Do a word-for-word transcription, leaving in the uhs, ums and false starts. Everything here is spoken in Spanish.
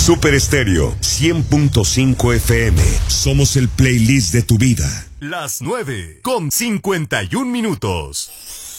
Super Estéreo cien punto cinco F M. Somos el playlist de tu vida. Las nueve con cincuenta y un minutos.